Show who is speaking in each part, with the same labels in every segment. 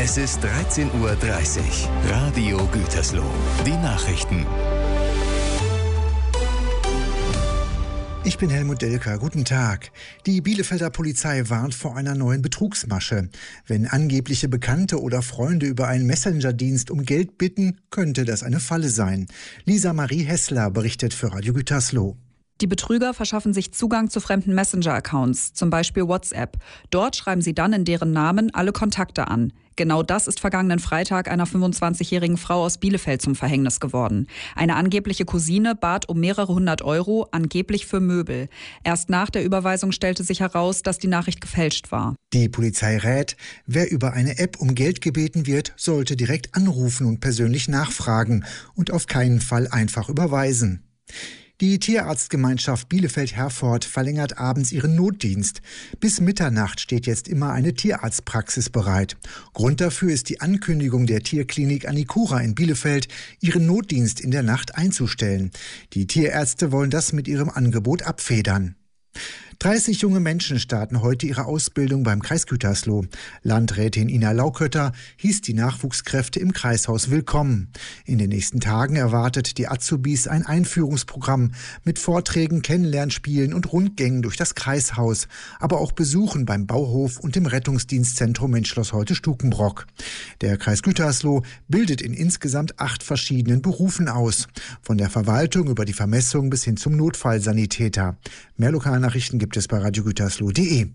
Speaker 1: Es ist 13:30 Uhr. Radio Gütersloh. Die Nachrichten.
Speaker 2: Ich bin Helmut Delker. Guten Tag. Die Bielefelder Polizei warnt vor einer neuen Betrugsmasche. Wenn angebliche Bekannte oder Freunde über einen Messenger-Dienst um Geld bitten, könnte das eine Falle sein. Lisa Marie Hessler berichtet für Radio Gütersloh.
Speaker 3: Die Betrüger verschaffen sich Zugang zu fremden Messenger-Accounts, zum Beispiel WhatsApp. Dort schreiben sie dann in deren Namen alle Kontakte an. Genau das ist vergangenen Freitag einer 25-jährigen Frau aus Bielefeld zum Verhängnis geworden. Eine angebliche Cousine bat um mehrere hundert Euro, angeblich für Möbel. Erst nach der Überweisung stellte sich heraus, dass die Nachricht gefälscht war.
Speaker 2: Die Polizei rät, wer über eine App um Geld gebeten wird, sollte direkt anrufen und persönlich nachfragen und auf keinen Fall einfach überweisen. Die Tierarztgemeinschaft Bielefeld-Herford verlängert abends ihren Notdienst. Bis Mitternacht steht jetzt immer eine Tierarztpraxis bereit. Grund dafür ist die Ankündigung der Tierklinik Anicura in Bielefeld, ihren Notdienst in der Nacht einzustellen. Die Tierärzte wollen das mit ihrem Angebot abfedern. 30 junge Menschen starten heute ihre Ausbildung beim Kreis Gütersloh. Landrätin Ina Laukötter hieß die Nachwuchskräfte im Kreishaus willkommen. In den nächsten Tagen erwartet die Azubis ein Einführungsprogramm mit Vorträgen, Kennenlernspielen und Rundgängen durch das Kreishaus, aber auch Besuchen beim Bauhof und dem Rettungsdienstzentrum in Schloss Holte-Stukenbrock. Der Kreis Gütersloh bildet in insgesamt 8 verschiedenen Berufen aus, von der Verwaltung über die Vermessung bis hin zum Notfallsanitäter. Mehr Lokalnachrichten gibt es bei radiogütersloh.de.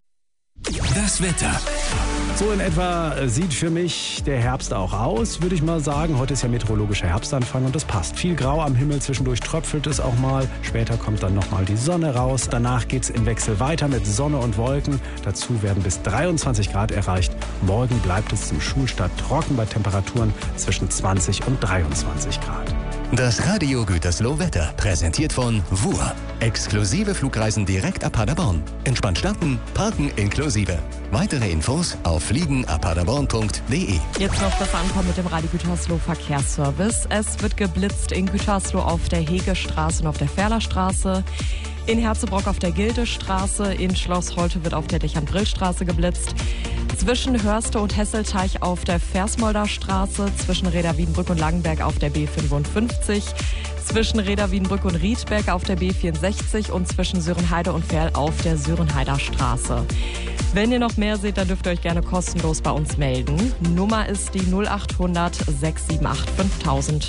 Speaker 1: Das Wetter.
Speaker 4: So in etwa sieht für mich der Herbst auch aus, würde ich mal sagen. Heute ist ja meteorologischer Herbstanfang und das passt. Viel Grau am Himmel, zwischendurch tröpfelt es auch mal. Später kommt dann nochmal die Sonne raus. Danach geht's im Wechsel weiter mit Sonne und Wolken. Dazu werden bis 23 Grad erreicht. Morgen bleibt es zum Schulstart trocken bei Temperaturen zwischen 20 und 23 Grad.
Speaker 1: Das Radio Gütersloh Wetter, präsentiert von WUR. Exklusive Flugreisen direkt ab Paderborn. Entspannt starten, parken inklusive. Weitere Infos auf fliegenabpaderborn.de.
Speaker 5: Jetzt noch das Ankommen mit dem Radio Gütersloh Verkehrsservice. Es wird geblitzt in Gütersloh auf der Hegestraße und auf der Ferlerstraße. In Herzebrock auf der Gildestraße, in Schloss Holte wird auf der Dichand-Brill-Straße geblitzt. Zwischen Hörste und Hesselteich auf der Versmolder Straße, zwischen Reda-Wiedenbrück und Langenberg auf der B55, zwischen Reda-Wiedenbrück und Riedberg auf der B64 und zwischen Sörenheide und Ferl auf der Sörenheider Straße. Wenn ihr noch mehr seht, dann dürft ihr euch gerne kostenlos bei uns melden. Nummer ist die 0800 678 5000.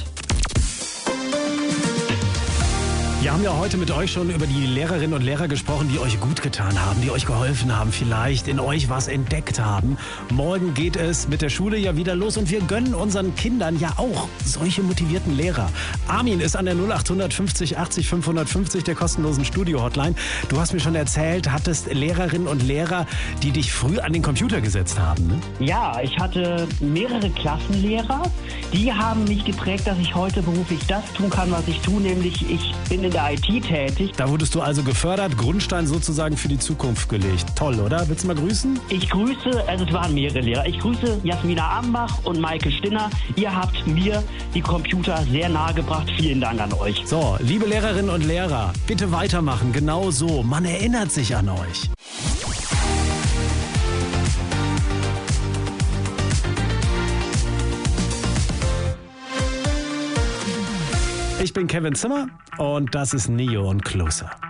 Speaker 4: Wir haben ja heute mit euch schon über die Lehrerinnen und Lehrer gesprochen, die euch gut getan haben, die euch geholfen haben, vielleicht in euch was entdeckt haben. Morgen geht es mit der Schule ja wieder los und wir gönnen unseren Kindern ja auch solche motivierten Lehrer. Armin ist an der 0800 50 80 550 der kostenlosen Studio-Hotline. Du hast mir schon erzählt, hattest Lehrerinnen und Lehrer, die dich früh an den Computer gesetzt haben, ne?
Speaker 6: Ja, ich hatte mehrere Klassenlehrer, die haben mich geprägt, dass ich heute beruflich das tun kann, was ich tue, nämlich ich bin in der IT tätig.
Speaker 4: Da wurdest du also gefördert, Grundstein sozusagen für die Zukunft gelegt. Toll, oder? Willst du mal grüßen?
Speaker 6: Ich grüße, also es waren mehrere Lehrer. Ich grüße Jasmina Ambach und Maike Stinner. Ihr habt mir die Computer sehr nahe gebracht. Vielen Dank an euch.
Speaker 4: So, liebe Lehrerinnen und Lehrer, bitte weitermachen. Genau so. Man erinnert sich an euch. Ich bin Kevin Zimmer und das ist Neo und Closer.